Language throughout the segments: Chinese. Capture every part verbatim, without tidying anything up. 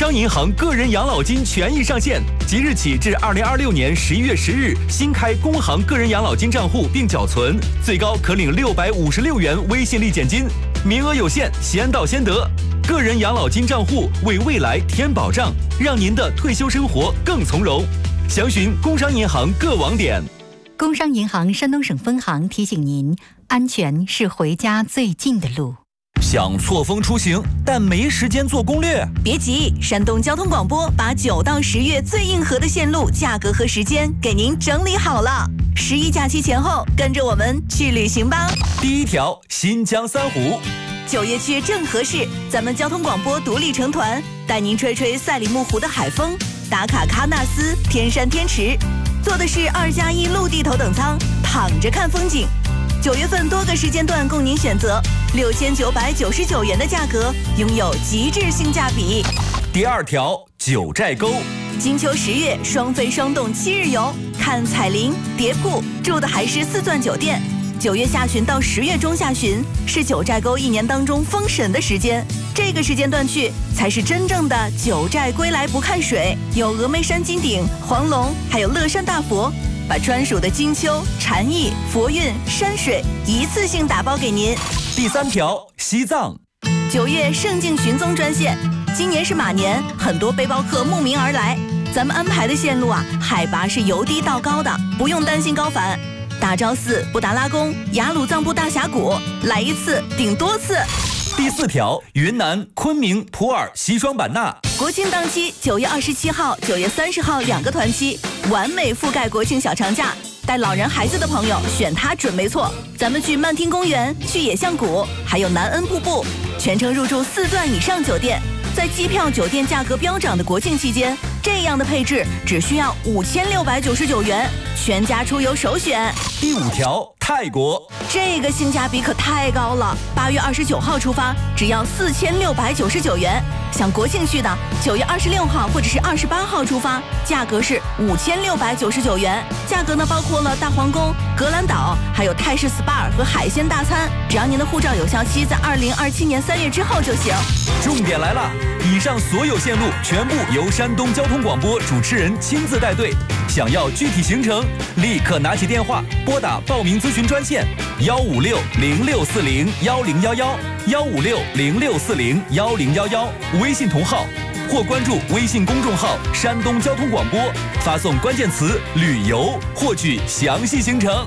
商银行个人养老金权益上线，即日起至二零二六年十一月十日，新开工行个人养老金账户并缴存，最高可领六百五十六元微信立减金，名额有限，先到先得。个人养老金账户为未来添保障，让您的退休生活更从容。详询工商银行各网点。 工商银行山东省分行提醒您：安全是回家最近的路。 想错峰出行，但没时间做攻略？ 别急，山东交通广播把九到十月最硬核的线路、价格和时间给您整理好了。十一假期前后，跟着我们去旅行吧。 第一条，新疆三湖。 九月去正合适，咱们交通广播独立成团，带您吹吹赛里木湖的海风，打卡喀纳斯、天山天池，坐的是二加一陆地头等舱，躺着看风景。九月份多个时间段供您选择，六千九百九十九元的价格，拥有极致性价比。 第二条，九寨沟。 金秋十月双飞双动七日游，看彩铃、蝶瀑，住的还是四钻酒店。九月下旬到十月中下旬是九寨沟一年当中封神的时间，这个时间段去才是真正的九寨归来不看水，有峨眉山金顶、黄龙，还有乐山大佛，把专属的金秋、禅意、佛韵、山水一次性打包给您。 第三条，西藏。 九月圣境寻踪专线，今年是马年，很多背包客慕名而来，咱们安排的线路啊，海拔是由低到高的，不用担心高反。大昭寺、布达拉宫、雅鲁藏布大峡谷，来一次顶多次。 第四条，云南昆明、普洱、西双版纳。 国庆档期，九月二十七号、九月三十号两个团期，完美覆盖国庆小长假。带老人孩子的朋友选它准没错。咱们去曼听公园，去野象谷，还有南恩瀑布，全程入住四钻以上酒店。在机票、酒店价格飙涨的国庆期间，这样的配置只需要五千六百九十九元，全家出游首选。 第五条，泰国。 这个性价比可太高了，八月二十九号出发，只要四千六百九十九元。想国庆去的，九月二十六号或者是二十八号出发，价格是五千六百九十九元。价格呢包括了大皇宫、格兰岛，还有泰式 S P A 和海鲜大餐。只要您的护照有效期在二零二七年三月之后就行。 重点来了，以上所有线路全部由山东交通广播主持人亲自带队。想要具体行程，立刻拿起电话拨打报名咨询专线幺五六零六四零幺零幺幺幺五六零六四零幺零幺幺，微信同号或关注微信公众号山东交通广播，发送关键词旅游获取详细行程。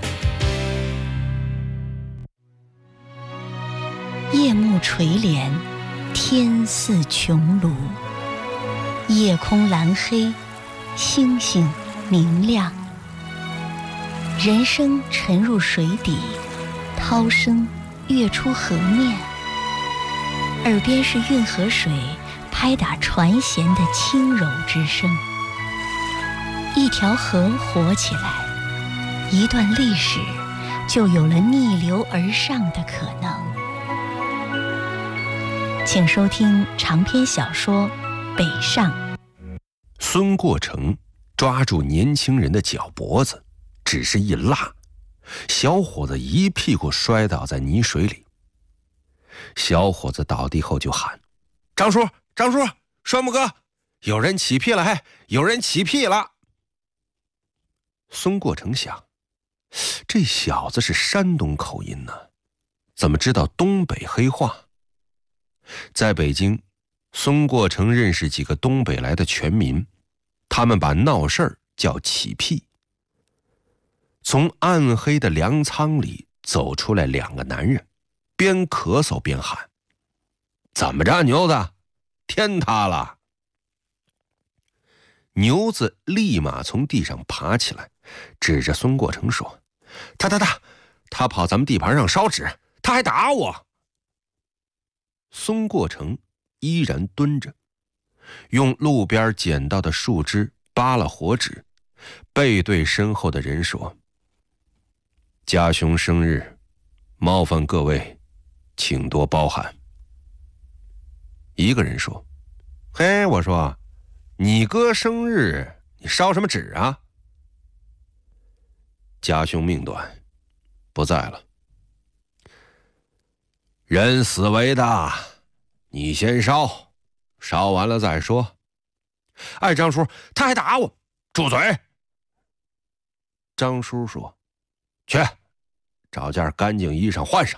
夜幕垂帘，天似穹庐，夜空蓝黑，星星明亮。人生沉入水底，涛声跃出河面，耳边是运河水拍打船舷的轻柔之声。一条河活起来，一段历史就有了逆流而上的可能。请收听长篇小说《北上》。 孙过成抓住年轻人的脚脖子，只是一拉，小伙子一屁股摔倒在泥水里。小伙子倒地后就喊：张叔，张叔，栓木哥，有人起屁了，嘿，有人起屁了。孙过成想，这小子是山东口音呢，怎么知道东北黑话？在北京，孙过成认识几个东北来的全民，他们把闹事儿叫起屁。从暗黑的粮仓里走出来两个男人，边咳嗽边喊：怎么着，牛子，天塌了！牛子立马从地上爬起来，指着孙过成说：他他他他跑咱们地盘上烧纸，他还打我。孙过成依然蹲着，用路边捡到的树枝扒了火纸，背对身后的人说：家兄生日，冒犯各位，请多包涵。一个人说：嘿，我说你哥生日，你烧什么纸啊？家兄命短，不在了。人死为大，你先烧，烧完了再说。 哎，张叔，他还打我！住嘴！张叔说：“去，找件干净衣裳换上。”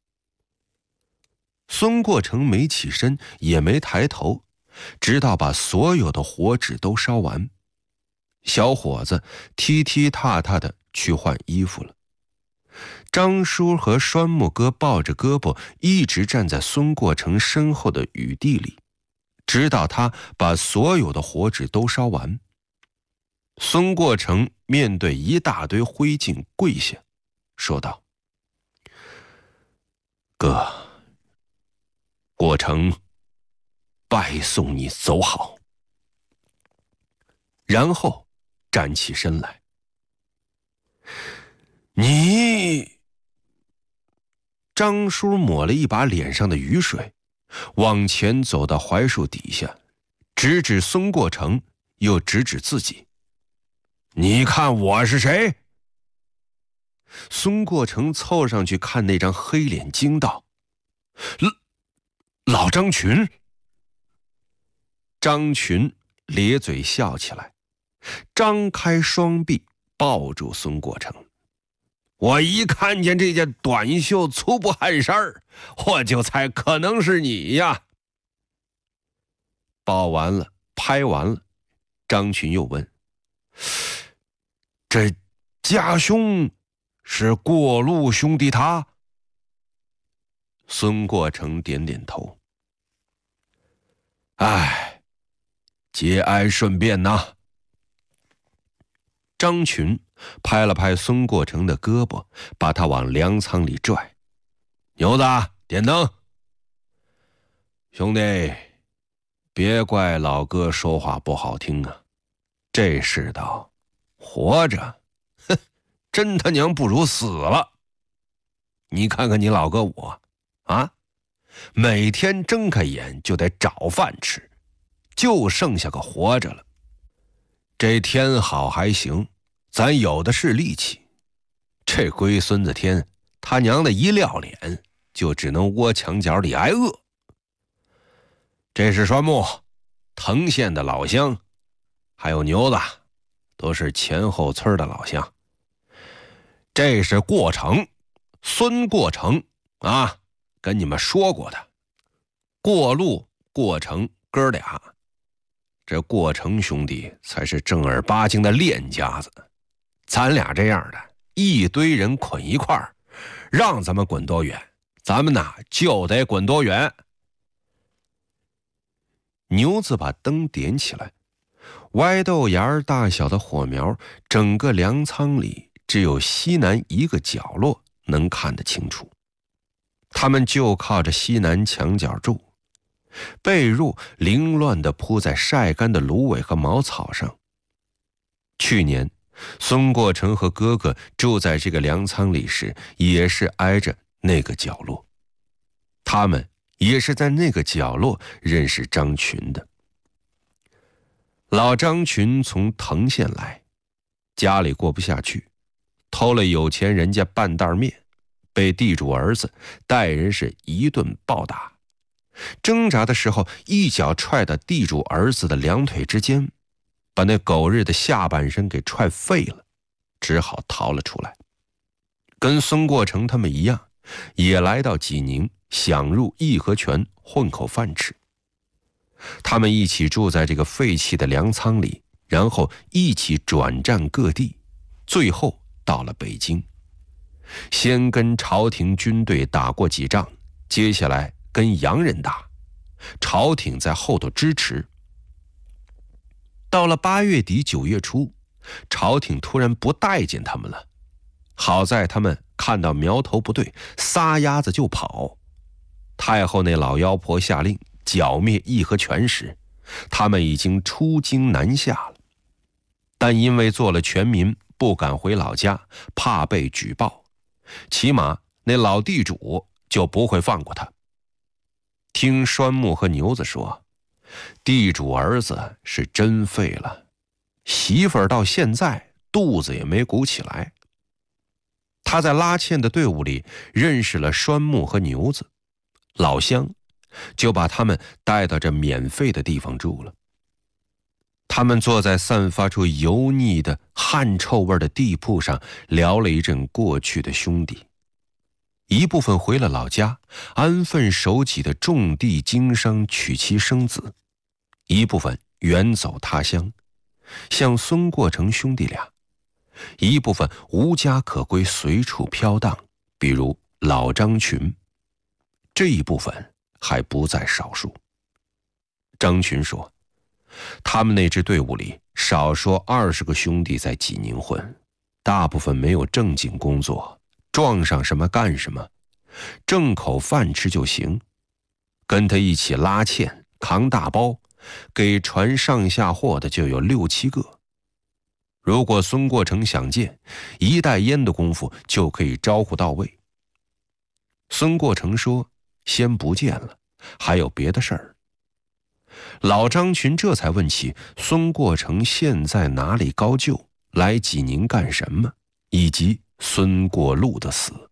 孙过成没起身，也没抬头，直到把所有的火纸都烧完。小伙子踢踢踏踏的去换衣服了。张叔和栓木哥抱着胳膊，一直站在孙过成身后的雨地里，直到他把所有的火纸都烧完。孙过成面对一大堆灰烬跪下，说道：“哥，过成拜送你走好。”然后站起身来。你……张叔抹了一把脸上的雨水，往前走到槐树底下，指指孙过成，又指指自己：“你看我是谁？”孙过成凑上去看那张黑脸，惊道：“老老张群！”张群咧嘴笑起来，张开双臂抱住孙过成。我一看见这件短袖粗布汗衫，我就猜可能是你呀。抱完了，拍完了，张群又问：“这家兄是过路兄弟他？”孙过成点点头。哎，节哀顺变呐。张群拍了拍孙过成的胳膊，把他往粮仓里拽。牛子，点灯。兄弟，别怪老哥说话不好听啊，这世道活着，哼，真他娘不如死了。你看看你老哥我啊，每天睁开眼就得找饭吃，就剩下个活着了。这天好还行，咱有的是力气。这龟孙子天，他娘的一撂脸，就只能窝墙角里挨饿。这是栓木，藤县的老乡，还有牛子，都是前后村的老乡。这是过成，孙过成啊，跟你们说过的。过路、过成哥俩，这过成兄弟才是正儿八经的练家子。咱俩这样的一堆人捆一块儿，让咱们滚多远，咱们呐就得滚多远。牛子把灯点起来，歪豆芽大小的火苗，整个粮仓里只有西南一个角落能看得清楚。他们就靠着西南墙角住，被褥凌乱地铺在晒干的芦苇和茅草上。去年孙过成和哥哥住在这个粮仓里时，也是挨着那个角落。他们也是在那个角落认识张群的。老张群从藤县来，家里过不下去，偷了有钱人家半袋面，被地主儿子带人是一顿暴打，挣扎的时候一脚踹到地主儿子的两腿之间，把那狗日的下半身给踹废了，只好逃了出来。跟孙过成他们一样，也来到济宁，想入义和拳混口饭吃。他们一起住在这个废弃的粮仓里，然后一起转战各地，最后到了北京。先跟朝廷军队打过几仗，接下来跟洋人打，朝廷在后头支持。到了八月底九月初，朝廷突然不待见他们了。好在他们看到苗头不对，撒丫子就跑。太后那老妖婆下令剿灭义和拳时，他们已经出京南下了。但因为做了全民，不敢回老家，怕被举报，起码那老地主就不会放过他。听栓木和牛子说，地主儿子是真废了，媳妇儿到现在肚子也没鼓起来。他在拉纤的队伍里认识了栓木和牛子，老乡，就把他们带到这免费的地方住了。 他们坐在散发出油腻的汗臭味的地铺上，聊了一阵过去的兄弟。一部分回了老家，安分守己的种地经商，娶妻生子；一部分远走他乡，像孙过成兄弟俩；一部分无家可归，随处飘荡，比如老张群。这一部分还不在少数。张群说，他们那支队伍里少说二十个兄弟在济宁混，大部分没有正经工作，撞上什么干什么，挣口饭吃就行。跟他一起拉纤、扛大包、给船上下货的就有六七个。如果孙过成想见，一袋烟的功夫就可以招呼到位。孙过成说，先不见了，还有别的事儿。老张群这才问起孙过成现在哪里高就，来济宁干什么，以及孙过路的死。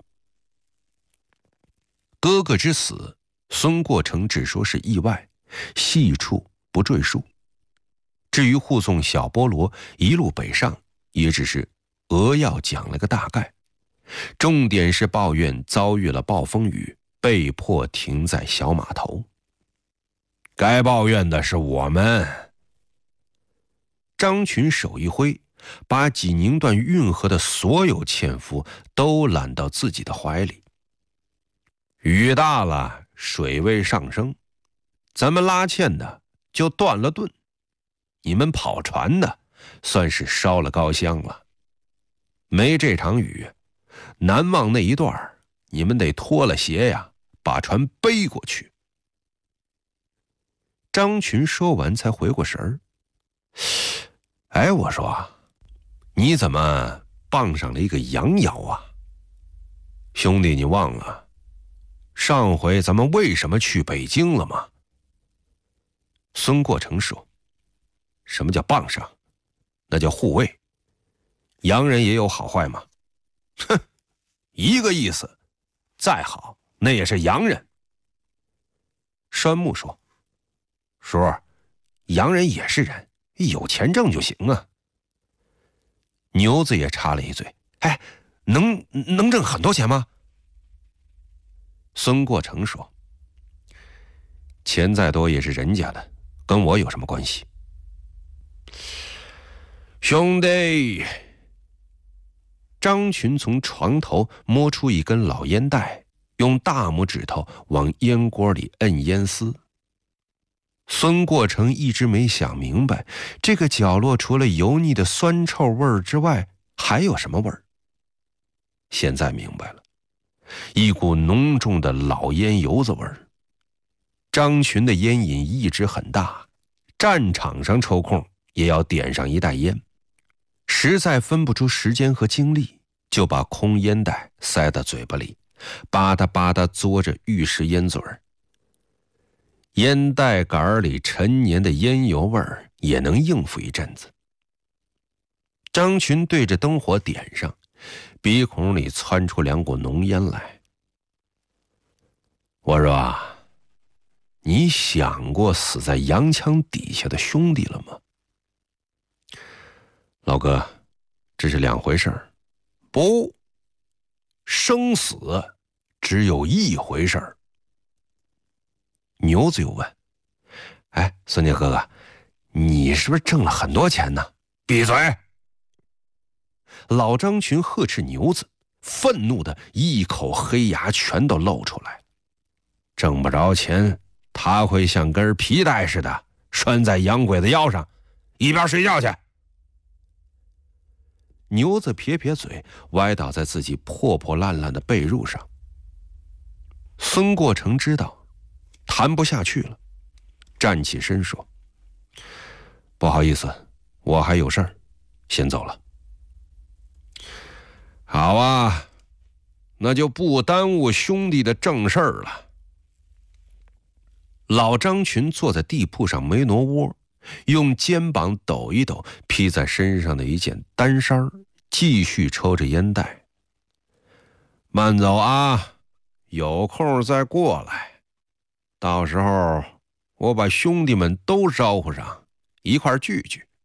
哥哥之死，孙过成只说是意外，细处不赘述。至于护送小菠萝一路北上，也只是扼要讲了个大概，重点是抱怨遭遇了暴风雨，被迫停在小码头。该抱怨的是我们。张群手一挥，把济宁段运河的所有纤夫都揽到自己的怀里。雨大了，水位上升，咱们拉纤的就断了顿，你们跑船的算是烧了高香了。没这场雨，南望那一段你们得脱了鞋呀，把船背过去。张群说完才回过神儿。哎，我说，你怎么傍上了一个洋摇啊？兄弟，你忘了上回咱们为什么去北京了吗？孙过成说，什么叫傍上？那叫护卫。洋人也有好坏吗？哼，一个意思，再好那也是洋人。栓木说，叔，洋人也是人，有钱挣就行啊。牛子也插了一嘴，哎，能能挣很多钱吗？孙过成说，钱再多也是人家的，跟我有什么关系？兄弟，张群从床头摸出一根老烟袋，用大拇指头往烟锅里摁烟丝。孙过成一直没想明白，这个角落除了油腻的酸臭味儿之外，还有什么味儿？现在明白了，一股浓重的老烟油子味儿。张群的烟瘾一直很大，战场上抽空也要点上一袋烟，实在分不出时间和精力，就把空烟袋塞到嘴巴里，吧嗒吧嗒嘬着玉石烟嘴儿。烟袋杆里陈年的烟油味儿也能应付一阵子。张群对着灯火点上，鼻孔里窜出两股浓烟来。我说，你想过死在洋枪底下的兄弟了吗？老哥，这是两回事儿。不，生死只有一回事儿。牛子又问，哎，孙家哥哥，你是不是挣了很多钱呢？闭嘴！老张群呵斥牛子，愤怒的一口黑牙全都露出来。挣不着钱，他会像根皮带似的拴在洋鬼子腰上，一边睡觉去。牛子撇撇嘴，歪倒在自己破破烂烂的被褥上。孙过成知道谈不下去了，站起身说，不好意思，我还有事儿，先走了。好啊，那就不耽误兄弟的正事儿了。老张群坐在地铺上没挪窝，用肩膀抖一抖披在身上的一件单衫，继续抽着烟袋。慢走啊，有空再过来，到时候我把兄弟们都招呼上，一块聚聚。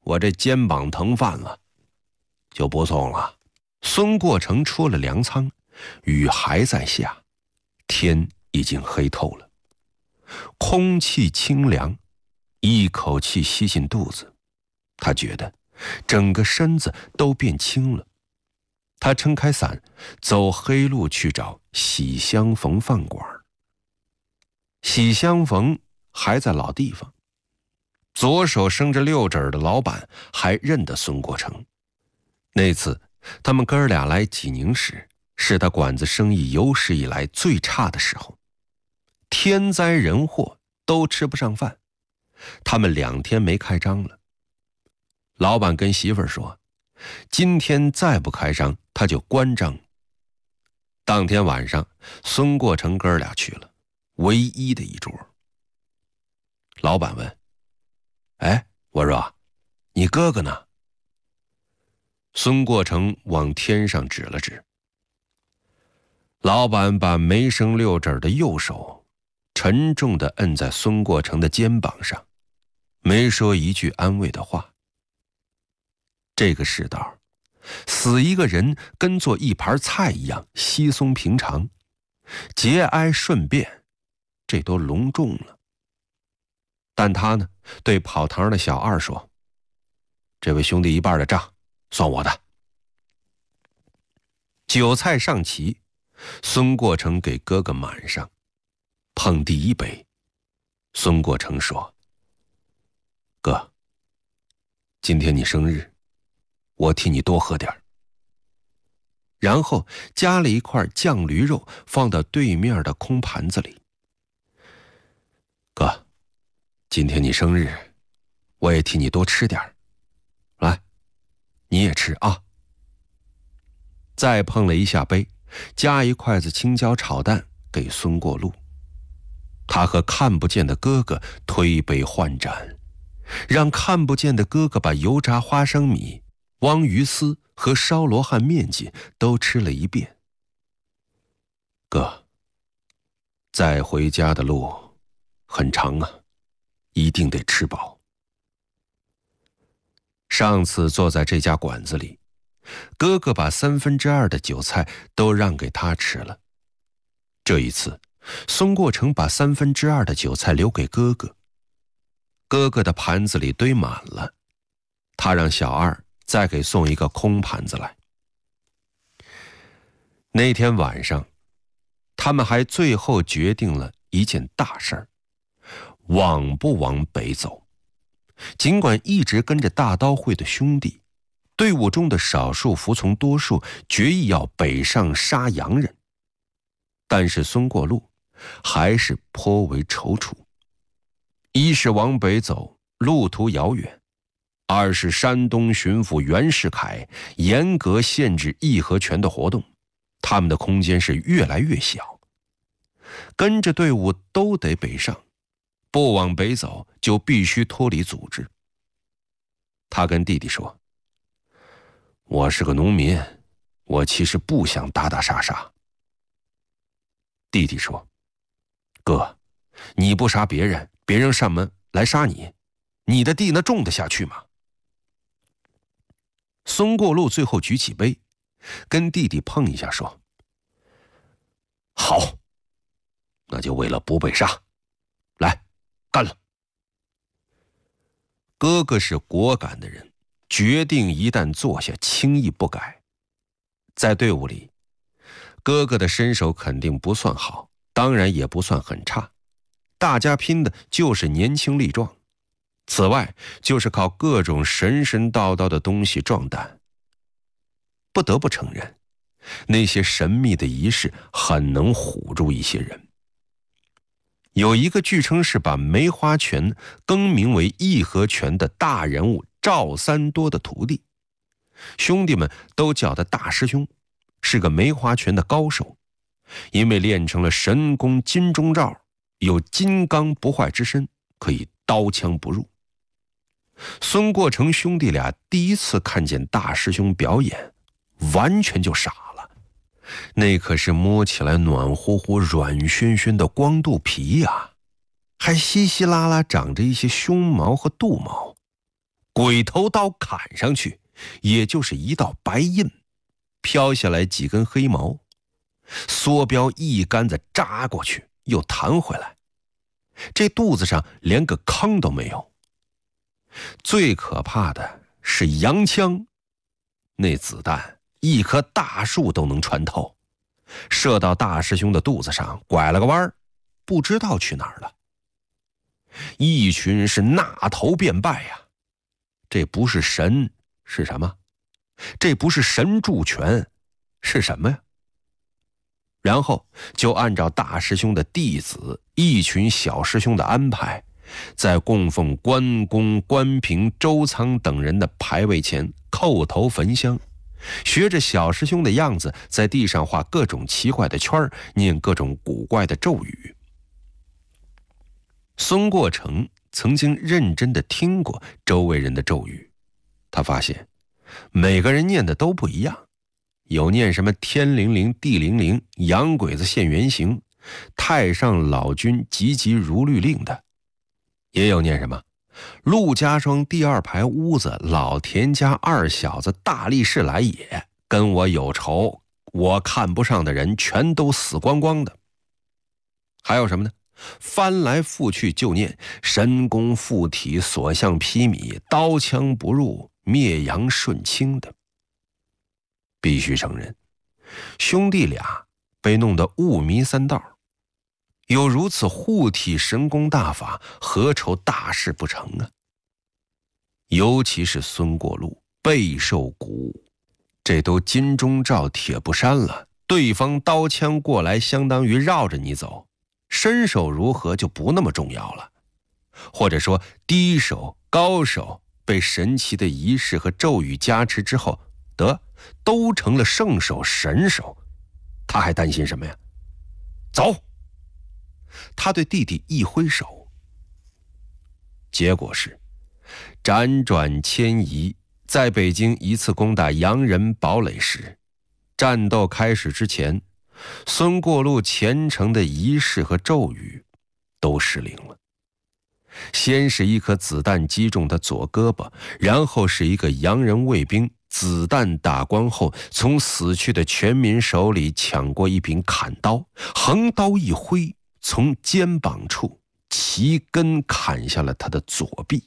我这肩膀疼犯了，就不送了。孙过成出了粮仓，雨还在下，天已经黑透了，空气清凉，一口气吸进肚子，他觉得整个身子都变轻了。他撑开伞，走黑路去找喜相逢饭馆。喜相逢还在老地方，左手生着六指的老板还认得孙过成。那次他们哥俩来济宁时，是他馆子生意有史以来最差的时候，天灾人祸都吃不上饭，他们两天没开张了。老板跟媳妇儿说，今天再不开张他就关张。当天晚上孙过成哥俩去了，唯一的一桌。老板问，哎，我说你哥哥呢？孙过成往天上指了指。老板把没生六指的右手沉重地摁在孙过成的肩膀上，没说一句安慰的话。这个世道，死一个人跟做一盘菜一样稀松平常，节哀顺变，这都隆重了。但他呢，对跑堂的小二说，这位兄弟一半的账算我的。酒菜上齐，孙过成给哥哥满上，碰第一杯，孙过成说，哥，今天你生日，我替你多喝点儿。然后夹了一块酱驴肉放到对面的空盘子里。哥，今天你生日，我也替你多吃点儿，来，你也吃啊。再碰了一下杯，夹一筷子青椒炒蛋给孙过路。他和看不见的哥哥推杯换盏，让看不见的哥哥把油炸花生米、汪鱼丝和烧罗汉面筋都吃了一遍。哥，再回家的路很长啊，一定得吃饱。上次坐在这家馆子里，哥哥把三分之二的酒菜都让给他吃了。这一次，孙过成把三分之二的酒菜留给哥哥，哥哥的盘子里堆满了，他让小二再给送一个空盘子来。那天晚上，他们还最后决定了一件大事儿，往不往北走。尽管一直跟着大刀会的兄弟，队伍中的少数服从多数，决意要北上杀洋人，但是孙过路还是颇为踌躇。一是往北走，路途遥远；二是山东巡抚袁世凯严格限制义和拳的活动，他们的空间是越来越小。跟着队伍都得北上，不往北走就必须脱离组织。他跟弟弟说，我是个农民，我其实不想打打杀杀。弟弟说，哥，你不杀别人，别人上门来杀你，你的地那种得下去吗？孙过路最后举起杯，跟弟弟碰一下说，好，那就为了不被杀，来，干了。哥哥是果敢的人，决定一旦坐下，轻易不改。在队伍里，哥哥的身手肯定不算好，当然也不算很差，大家拼的就是年轻力壮，此外就是靠各种神神叨叨的东西壮胆。不得不承认，那些神秘的仪式很能唬住一些人。有一个据称是把梅花拳更名为义和拳的大人物赵三多的徒弟，兄弟们都叫他大师兄，是个梅花拳的高手，因为练成了神功金钟罩，有金刚不坏之身，可以刀枪不入。孙过成兄弟俩第一次看见大师兄表演，完全就傻了，那可是摸起来暖乎乎软喧喧的光肚皮呀、啊，还稀稀拉拉长着一些胸毛和肚毛， 鬼头刀砍上去，也就是一道白印，飘下来几根黑毛，梭镖一竿子扎过去，又弹回来，这肚子上连个坑都没有。最可怕的是洋枪，那子弹一棵大树都能穿透，射到大师兄的肚子上，拐了个弯，不知道去哪儿了。一群是纳头便拜呀、啊！这不是神是什么？这不是神助拳是什么呀？然后就按照大师兄的弟子一群小师兄的安排，在供奉关公、关平、周仓等人的牌位前叩头焚香，学着小师兄的样子，在地上画各种奇怪的圈，念各种古怪的咒语。孙过成曾经认真地听过周围人的咒语，他发现每个人念的都不一样，有念什么天灵灵地灵灵，洋鬼子现原形，太上老君急急如律令的，也有念什么陆家庄第二排屋子老田家二小子大力士来也，跟我有仇，我看不上的人全都死光光的。还有什么呢？翻来覆去就念神功附体，所向披靡，刀枪不入，灭洋顺清的。必须承认，兄弟俩被弄得雾迷三道，有如此护体神功大法，何愁大事不成啊？尤其是孙过路备受鼓舞，这都金钟罩铁布衫了，对方刀枪过来，相当于绕着你走，身手如何就不那么重要了。或者说低手高手被神奇的仪式和咒语加持之后，得都成了圣手神手，他还担心什么呀？走！他对弟弟一挥手，结果是辗转迁移，在北京一次攻打洋人堡垒时，战斗开始之前，孙过路虔诚的仪式和咒语都失灵了。先是一颗子弹击中他左胳膊，然后是一个洋人卫兵子弹打光后，从死去的全民手里抢过一柄砍刀，横刀一挥，从肩膀处齐根砍下了他的左臂。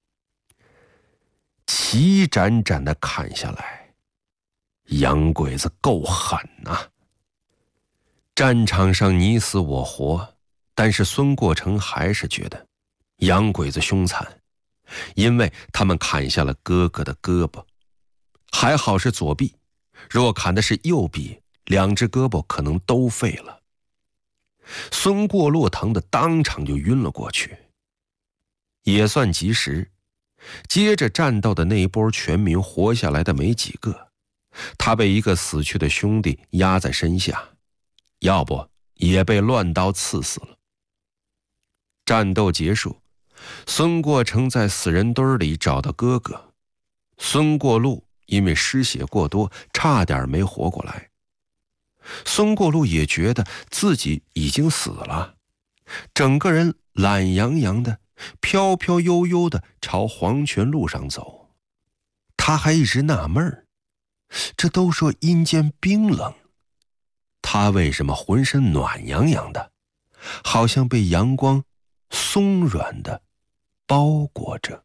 齐斩斩地砍下来，洋鬼子够狠啊！战场上你死我活，但是孙过成还是觉得洋鬼子凶残，因为他们砍下了哥哥的胳膊，还好是左臂，若砍的是右臂，两只胳膊可能都废了。孙过路疼得当场就晕了过去，也算及时。接着战斗的那一波全民活下来的没几个，他被一个死去的兄弟压在身下，要不也被乱刀刺死了。战斗结束，孙过成在死人堆里找到哥哥，孙过路因为失血过多，差点没活过来。孙过路也觉得自己已经死了，整个人懒洋洋的，飘飘悠悠的朝黄泉路上走。他还一直纳闷儿，这都说阴间冰冷，他为什么浑身暖洋洋的，好像被阳光松软的包裹着。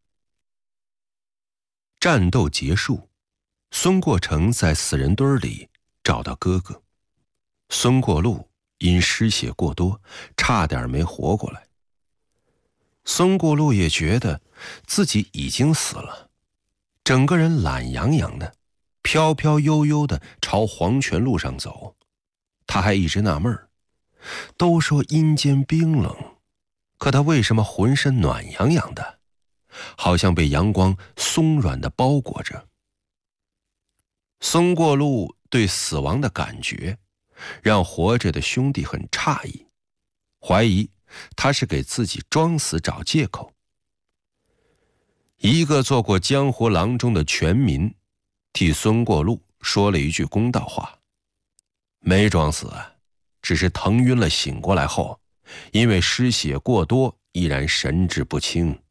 战斗结束，孙过成在死人堆里找到哥哥。孙过路因失血过多，差点没活过来。孙过路也觉得自己已经死了，整个人懒洋洋的，飘飘悠悠的朝黄泉路上走。他还一直纳闷儿，都说阴间冰冷，可他为什么浑身暖洋洋的，好像被阳光松软的包裹着。孙过路对死亡的感觉让活着的兄弟很诧异，怀疑他是给自己装死找借口。一个做过江湖郎中的全民替孙过路说了一句公道话：没装死，只是疼晕了醒过来后，因为失血过多依然神志不清。